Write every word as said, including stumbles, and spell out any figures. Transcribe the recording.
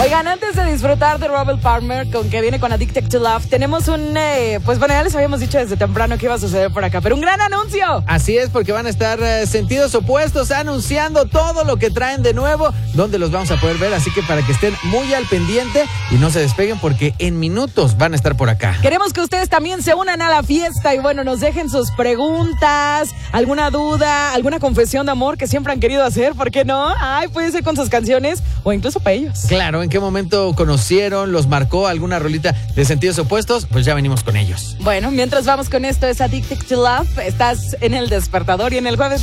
Oigan, antes de disfrutar de Robert Palmer, con que viene con Addicted to Love, tenemos un, eh, pues bueno, ya les habíamos dicho desde temprano que iba a suceder por acá, pero un gran anuncio. Así es, porque van a estar eh, sentidos opuestos anunciando todo lo que traen de nuevo, donde los vamos a poder ver, así que para que estén muy al pendiente y no se despeguen porque en minutos van a estar por acá. Queremos que ustedes también se unan a la fiesta y bueno, nos dejen sus preguntas, alguna duda, alguna confesión de amor que siempre han querido hacer, ¿por qué no? Ay, puede ser con sus canciones o incluso para ellos. Claro, ¿en qué momento conocieron, los marcó alguna rolita de sentidos opuestos? Pues ya venimos con ellos. Bueno, mientras vamos con esto, es Addicted to Love, estás en El Despertador y en el jueves